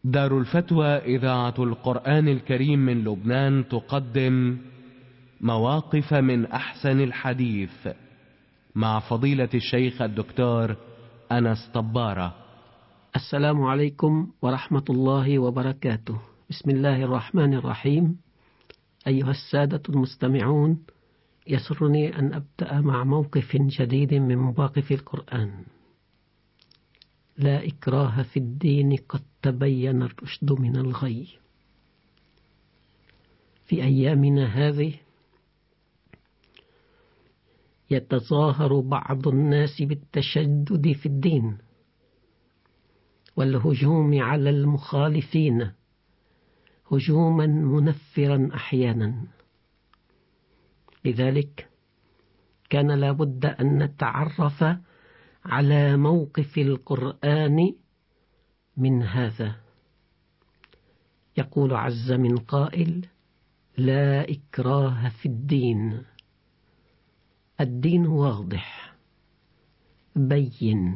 دار الفتوى إذاعة القرآن الكريم من لبنان تقدم مواقف من أحسن الحديث مع فضيلة الشيخ الدكتور أنس طبارة. السلام عليكم ورحمة الله وبركاته. بسم الله الرحمن الرحيم. أيها السادة المستمعون، يسرني أن أبدأ مع موقف جديد من مواقف القرآن. لا إكراه في الدين، قد تبين الرشد من الغي. في أيامنا هذه يتظاهر بعض الناس بالتشدد في الدين والهجوم على المخالفين هجوما منفرا أحيانا. لذلك كان لابد أن نتعرف على موقف القرآن من هذا. يقول عز من قائل: لا إكراه في الدين. الدين واضح بين،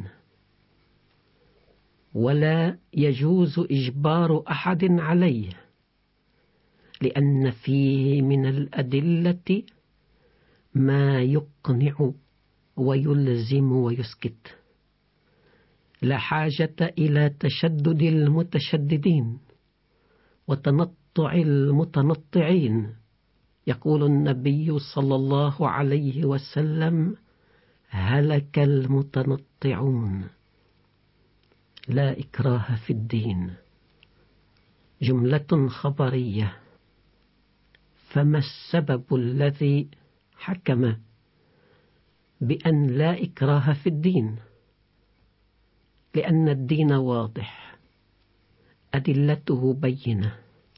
ولا يجوز إجبار أحد عليه، لأن فيه من الأدلة ما يقنع ويلزم ويسكت. لا حاجة إلى تشدد المتشددين وتنطع المتنطعين. يقول النبي صلى الله عليه وسلم: هلك المتنطعون. لا إكراه في الدين جملة خبرية. فما السبب الذي حكم بأن لا إكراه في الدين؟ لأن الدين واضح، أدلته بينة،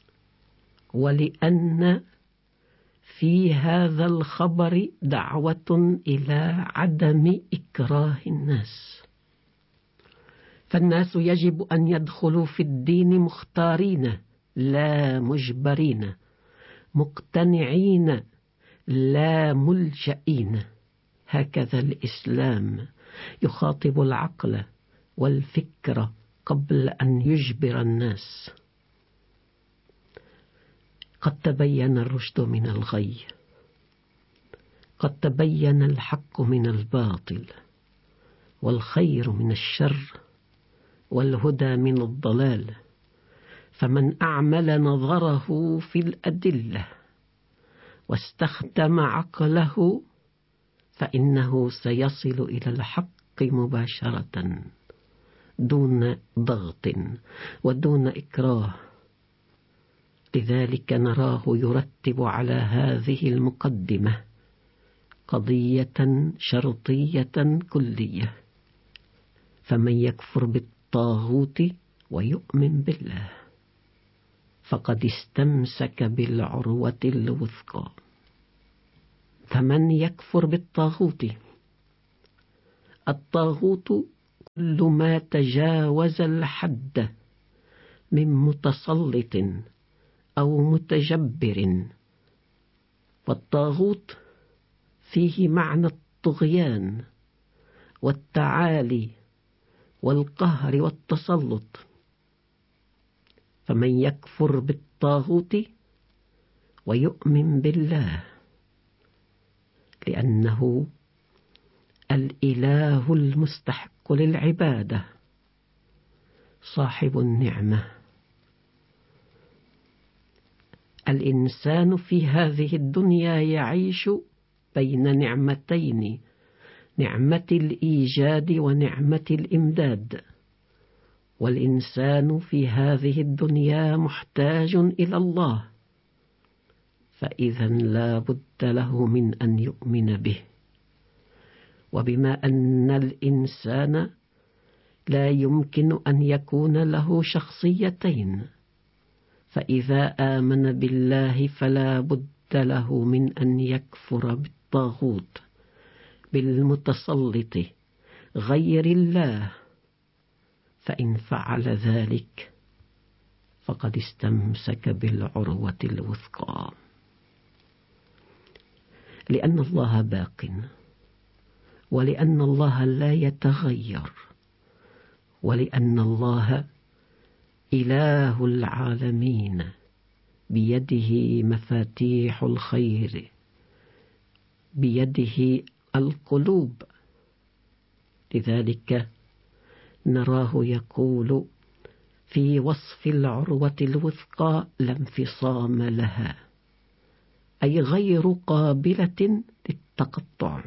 ولأن في هذا الخبر دعوة إلى عدم إكراه الناس. فالناس يجب أن يدخلوا في الدين مختارين لا مجبرين، مقتنعين لا ملجئين. هكذا الإسلام يخاطب العقل والفكر قبل أن يجبر الناس. قد تبين الرشد من الغي، قد تبين الحق من الباطل، والخير من الشر، والهدى من الضلال. فمن أعمل نظره في الأدلة واستخدم عقله فإنه سيصل إلى الحق مباشرة، دون ضغط ودون إكراه. لذلك نراه يرتب على هذه المقدمة قضية شرطية كلية: فمن يكفر بالطاغوت ويؤمن بالله فقد استمسك بالعروة الوثقى. فمن يكفر بالطاغوت، الطاغوت كل ما تجاوز الحد من متسلط أو متجبر. والطاغوت فيه معنى الطغيان والتعالي والقهر والتسلط. فمن يكفر بالطاغوت ويؤمن بالله، لأنه الإله المستحق للعبادة، صاحب النعمة. الإنسان في هذه الدنيا يعيش بين نعمتين: نعمة الإيجاد ونعمة الإمداد. والإنسان في هذه الدنيا محتاج إلى الله، فإذا لا بد له من أن يؤمن به. وبما أن الإنسان لا يمكن أن يكون له شخصيتين، فإذا آمن بالله فلا بد له من أن يكفر بالطاغوت، بالمتسلط غير الله. فإن فعل ذلك فقد استمسك بالعروة الوثقى. لأن الله باق، ولأن الله لا يتغير، ولأن الله إله العالمين بيده مفاتيح الخير، بيده القلوب. لذلك نراه يقول في وصف العروة الوثقى: لا انفصام لها، أي غير قابلة للتقطع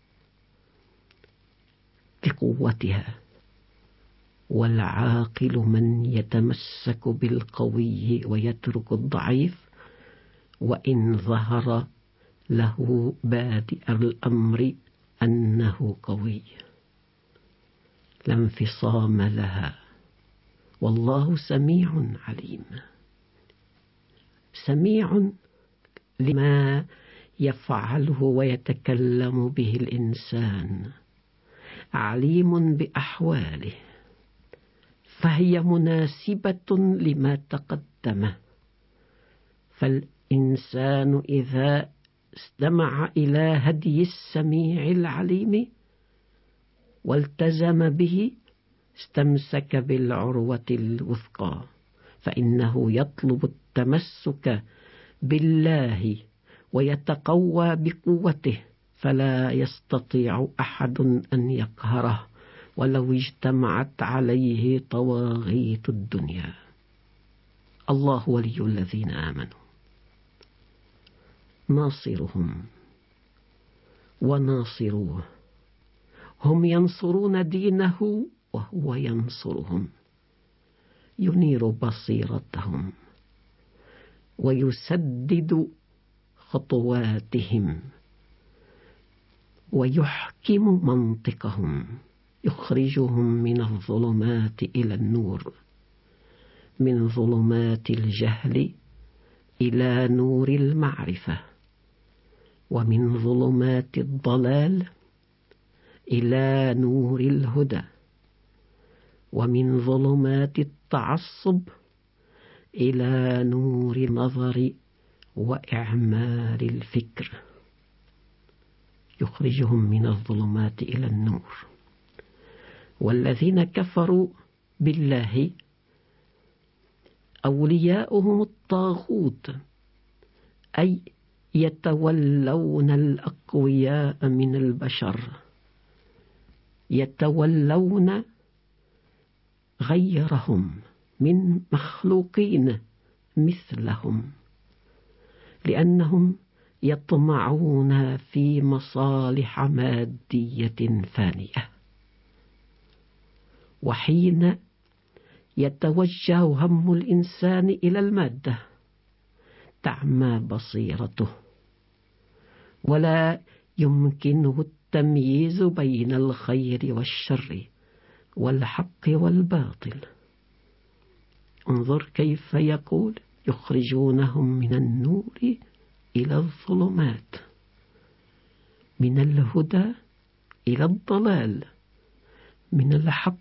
لقوتها. والعاقل من يتمسك بالقوي ويترك الضعيف، وإن ظهر له بادئ الأمر أنه قوي. لا انفصام لها، والله سميع عليم. سميع لما يفعله ويتكلم به الإنسان، عليم بأحواله، فهي مناسبة لما تقدمه. فالإنسان إذا استمع إلى هدي السميع العليم والتزم به استمسك بالعروة الوثقى، فإنه يطلب التمسك بالله ويتقوى بقوته، فلا يستطيع أحد أن يقهره ولو اجتمعت عليه طواغيت الدنيا. الله ولي الذين آمنوا، ناصرهم وناصروه، هم ينصرون دينه وهو ينصرهم، ينير بصيرتهم ويسدد خطواتهم ويحكم منطقهم، يخرجهم من الظلمات إلى النور، من ظلمات الجهل إلى نور المعرفة، ومن ظلمات الضلال إلى نور الهدى، ومن ظلمات التعصب إلى نور النظر وإعمال الفكر، يخرجهم من الظلمات إلى النور. والذين كفروا بالله أولياؤهم الطاغوت، أي يتولون الأقوياء من البشر، يتولون غيرهم من مخلوقين مثلهم، لأنهم يطمعون في مصالح مادية فانية. وحين يتوجه هم الإنسان إلى المادة تعمى بصيرته، ولا يمكنه التمييز بين الخير والشر والحق والباطل. انظر كيف يقول: يخرجونهم من النور إلى الظلمات، من الهدى إلى الضلال، من الحق